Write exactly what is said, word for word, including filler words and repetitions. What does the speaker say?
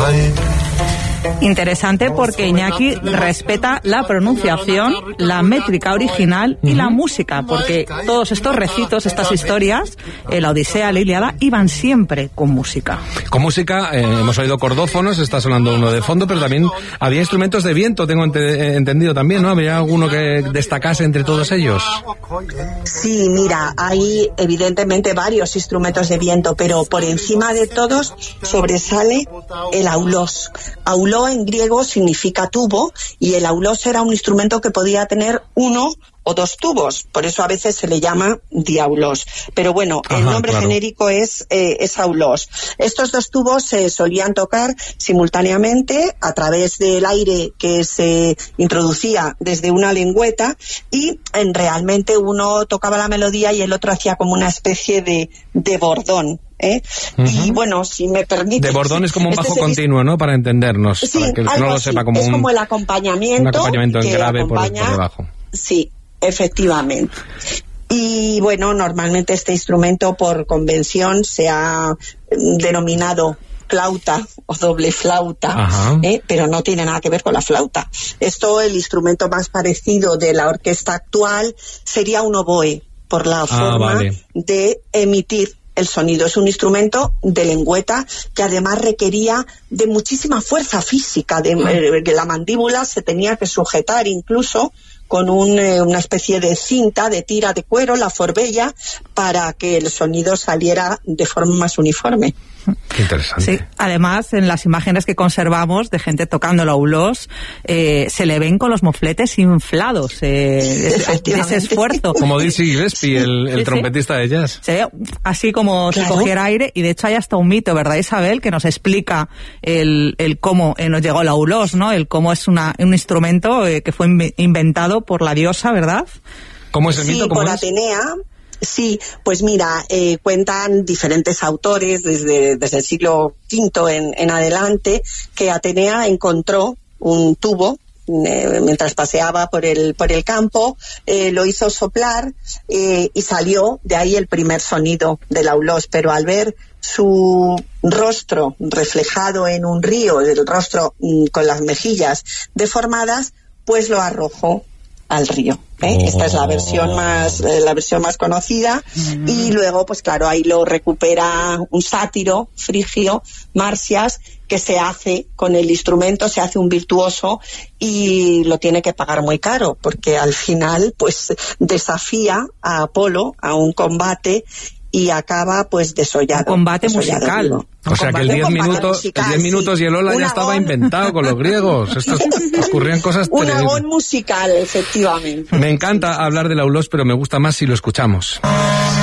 Interesante porque Iñaki respeta la pronunciación, la métrica original y uh-huh. la música, porque todos estos recitos, estas historias, eh, la Odisea, la Ilíada, iban siempre con música. Con música, eh, hemos oído cordófonos, está sonando uno de fondo, pero también había instrumentos de viento, tengo ente- entendido también, ¿no? ¿Habría alguno que destacase entre todos ellos? Sí, mira, hay evidentemente varios instrumentos de viento, pero por encima de todos sobresale el aulos. Aulos en griego significa tubo y el aulos era un instrumento que podía tener uno o dos tubos, por eso a veces se le llama diaulos, pero bueno, Ajá, el nombre claro. genérico es, eh, es aulos. Estos dos tubos se solían tocar simultáneamente a través del aire que se introducía desde una lengüeta y en, realmente uno tocaba la melodía y el otro hacía como una especie de, de bordón. ¿Eh? Uh-huh. Y bueno, si me permite... De bordón es como un bajo este continuo, ¿no? Para entendernos, sí, para que el que no lo sepa, como es un, como el acompañamiento, un acompañamiento en grave acompaña, por, por debajo. Sí, efectivamente. Y bueno, normalmente este instrumento por convención se ha denominado flauta o doble flauta, ¿eh? Pero no tiene nada que ver con la flauta. Esto, el instrumento más parecido de la orquesta actual sería un oboe, por la ah, forma vale. de emitir el sonido. Es un instrumento de lengüeta que además requería de muchísima fuerza física, de, de la mandíbula se tenía que sujetar incluso con un, eh, una especie de cinta de tira de cuero, la forbella, para que el sonido saliera de forma más uniforme. Qué interesante. Sí, además en las imágenes que conservamos de gente tocando el aulos, eh, se le ven con los mofletes inflados eh, de, de ese esfuerzo. Como Dizzy Gillespie, el, el sí, trompetista sí. de jazz. Se ve así como claro. si cogiera aire, y de hecho hay hasta un mito, ¿verdad, Isabel?, que nos explica el, el cómo eh, nos llegó el aulos, ¿no? El cómo es una, un instrumento eh, que fue inventado por la diosa, ¿verdad? ¿Cómo es el sí, mito? ¿Cómo por es? Atenea. Sí, pues mira, eh, cuentan diferentes autores desde, desde el siglo quinto en, en adelante que Atenea encontró un tubo eh, mientras paseaba por el por el campo, eh, lo hizo soplar eh, y salió de ahí el primer sonido del aulos, pero al ver su rostro reflejado en un río, el rostro mm, con las mejillas deformadas, pues lo arrojó al río. ¿eh? Oh. Esta es la versión más eh, la versión más conocida mm. y luego pues claro ahí lo recupera un sátiro frigio, Marsias, que se hace con el instrumento, se hace un virtuoso y lo tiene que pagar muy caro porque al final pues desafía a Apolo a un combate y acaba pues desollado. Un combate desollado musical. Vivo. O sea que el diez minutos, el diez minutos y el hola ya estaba inventado con los griegos. Estos ocurrían cosas terribles. Un agón musical, efectivamente. Me encanta hablar del aulos, pero me gusta más si lo escuchamos.